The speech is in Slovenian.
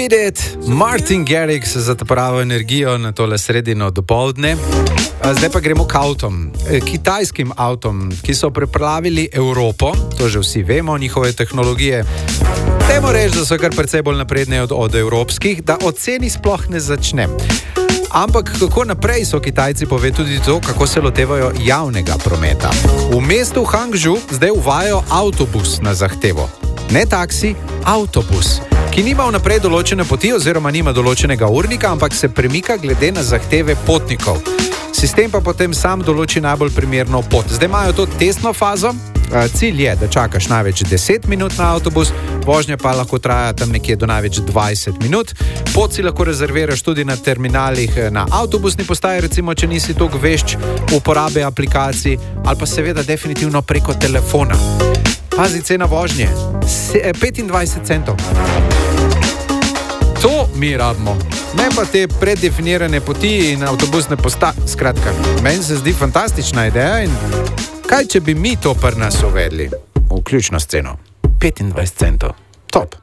Beat It, Martin Garrix za to pravo energijo na tole sredino dopoldne. Zdaj pa gremo k avtom, kitajskim avtom, ki so preplavili Evropo, to že vsi vemo, njihove tehnologije. Temo reči, da so kar precej bolj napredne od evropskih, da o ceni sploh ne začnem. Ampak kako naprej so Kitajci pove tudi to, kako se lotevajo javnega prometa. V mestu Hangzhou zdaj uvajajo avtobus na zahtevo. Ne taksi, avtobus, ki nima vnaprej določene poti oziroma nima določenega urnika, ampak se premika glede na zahteve potnikov. Sistem pa potem sam določi najbolj primerno pot. Zdaj imajo to testno fazo. Cilj je, da čakaš največ 10 minut na avtobus, vožnja pa lahko traja tam nekje do največ 20 minut. Pot si lahko rezerviraš tudi na terminalih na avtobusni postaji, recimo, če nisi toliko vešč uporabe aplikacij, ali pa seveda definitivno preko telefona. Pazi, cena vožnje 25 centov. To mi rabimo, ne pa te predefinirane poti in avtobusne postaje. Skratka, meni se zdi fantastična ideja in kaj, če bi mi to pri nas uvedli? Vključno s ceno 25 centov. Top.